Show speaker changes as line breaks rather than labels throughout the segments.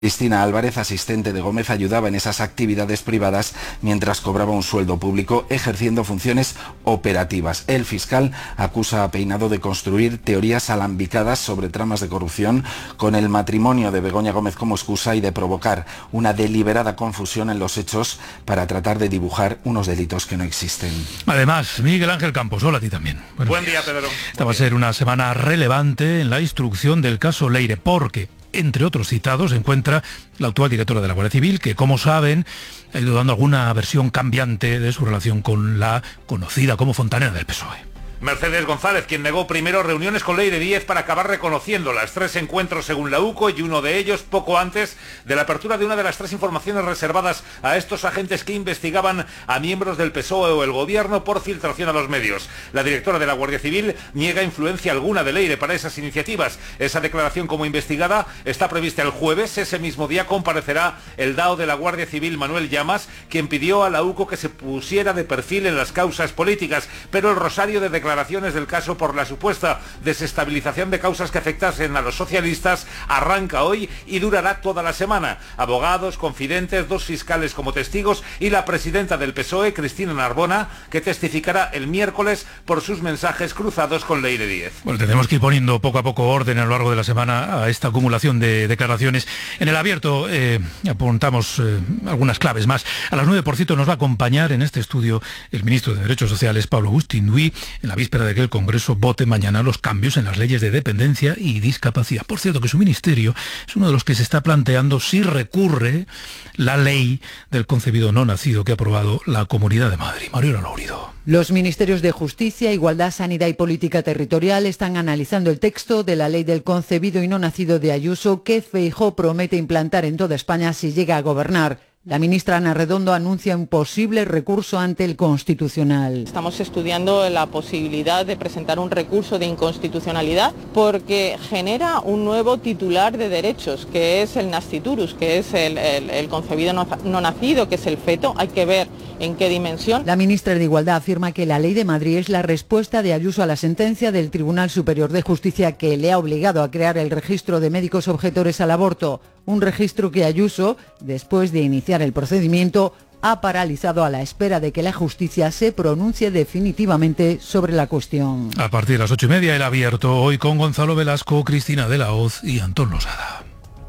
Cristina Álvarez, asistente de Gómez, ayudaba en esas actividades privadas mientras cobraba un sueldo público ejerciendo funciones operativas. El fiscal acusa a Peinado de construir teorías alambicadas sobre tramas de corrupción con el matrimonio de Begoña Gómez como excusa y de provocar una deliberada confusión en los hechos para tratar de dibujar unos delitos que no existen.
Además, Miguel Ángel Campos, hola a ti también.
Buen día, Pedro.
Esta va a ser una semana relevante en la instrucción del caso Leire, porque entre otros citados se encuentra la actual directora de la Guardia Civil, que, como saben, ha ido dando alguna versión cambiante de su relación con la conocida como fontanera del PSOE.
Mercedes González, quien negó primero reuniones con Leire Díez para acabar reconociéndolas. 3 encuentros según la UCO y uno de ellos poco antes de la apertura de una de las 3 informaciones reservadas a estos agentes que investigaban a miembros del PSOE o el gobierno por filtración a los medios. La directora de la Guardia Civil niega influencia alguna de Leire para esas iniciativas. Esa declaración como investigada está prevista el jueves. Ese mismo día comparecerá el DAO de la Guardia Civil, Manuel Llamas, quien pidió a la UCO que se pusiera de perfil en las causas políticas, pero el rosario de declaraciones del caso por la supuesta desestabilización de causas que afectasen a los socialistas arranca hoy y durará toda la semana. Abogados, confidentes, 2 fiscales como testigos y la presidenta del PSOE, Cristina Narbona, que testificará el miércoles por sus mensajes cruzados con Leire Díez.
Bueno, tenemos que ir poniendo poco a poco orden a lo largo de la semana a esta acumulación de declaraciones. En el abierto apuntamos algunas claves más. A las 9, por cierto, nos va a acompañar en este estudio el ministro de Derechos Sociales, Pablo Agustín Nuy, en la víspera de que el Congreso vote mañana los cambios en las leyes de dependencia y discapacidad. Por cierto, que su ministerio es uno de los que se está planteando si recurre la ley del concebido no nacido que ha aprobado la Comunidad de Madrid. Mariola Lourido.
Los ministerios de Justicia, Igualdad, Sanidad y Política Territorial están analizando el texto de la ley del concebido y no nacido de Ayuso que Feijóo promete implantar en toda España si llega a gobernar. La ministra Ana Redondo anuncia un posible recurso ante el Constitucional.
Estamos estudiando la posibilidad de presentar un recurso de inconstitucionalidad porque genera un nuevo titular de derechos, que es el nasciturus, que es el concebido no nacido, que es el feto. Hay que ver en qué dimensión.
La ministra de Igualdad afirma que la ley de Madrid es la respuesta de Ayuso a la sentencia del Tribunal Superior de Justicia que le ha obligado a crear el registro de médicos objetores al aborto. Un registro que Ayuso, después de iniciar el procedimiento, ha paralizado a la espera de que la justicia se pronuncie definitivamente sobre la cuestión.
A partir de las 8:30, el abierto, hoy con Gonzalo Velasco, Cristina de la Hoz y Antón Losada.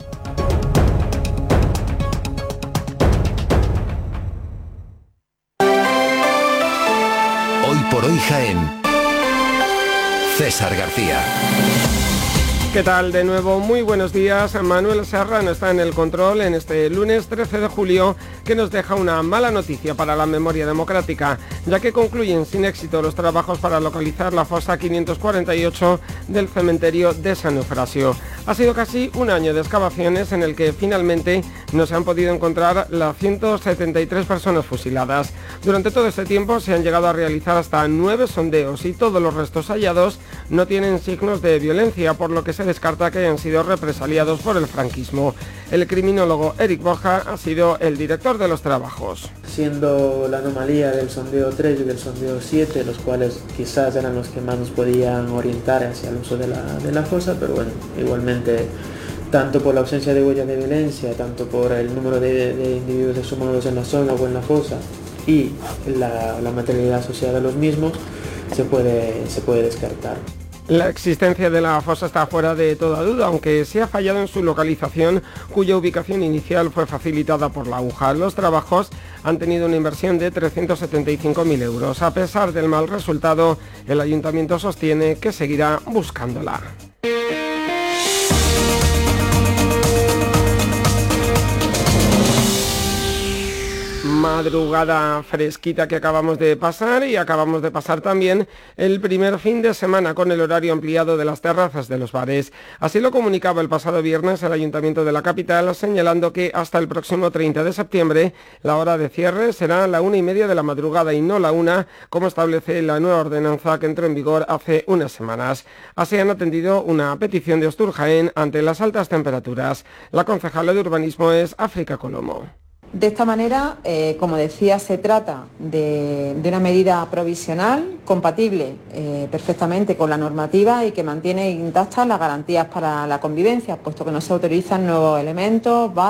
Hoy por hoy Jaén. César García.
¿Qué tal? De nuevo, muy buenos días. Manuel Serrano está en el control en este lunes 13 de julio, que nos deja una mala noticia para la memoria democrática, ya que concluyen sin éxito los trabajos para localizar la fosa 548 del cementerio de San Eufrasio. Ha sido casi un año de excavaciones en el que finalmente no se han podido encontrar las 173 personas fusiladas. Durante todo este tiempo se han llegado a realizar hasta 9 sondeos y todos los restos hallados no tienen signos de violencia, por lo que se descarta que hayan sido represaliados por el franquismo. El criminólogo Eric Borja ha sido el director de los trabajos.
Siendo la anomalía del sondeo 3 y del sondeo 7, los cuales quizás eran los que más nos podían orientar hacia el uso de la fosa, pero bueno, igualmente, tanto por la ausencia de huellas de violencia, tanto por el número de individuos exhumados en la zona o en la fosa y la materialidad asociada a los mismos, se puede descartar.
La existencia de la fosa está fuera de toda duda, aunque se ha fallado en su localización, cuya ubicación inicial fue facilitada por la aguja. Los trabajos han tenido una inversión de 375.000 euros. A pesar del mal resultado, el ayuntamiento sostiene que seguirá buscándola. Madrugada fresquita que acabamos de pasar, y acabamos de pasar también el primer fin de semana con el horario ampliado de las terrazas de los bares. Así lo comunicaba el pasado viernes el Ayuntamiento de la capital, señalando que hasta el próximo 30 de septiembre la hora de cierre será la 1:30 de la madrugada y no la 1, como establece la nueva ordenanza que entró en vigor hace unas semanas. Así han atendido una petición de Ostur Jaén ante las altas temperaturas. La concejala de urbanismo es África Colomo.
De esta manera, como decía, se trata de una medida provisional, compatible perfectamente con la normativa y que mantiene intactas las garantías para la convivencia, puesto que no se autorizan nuevos elementos,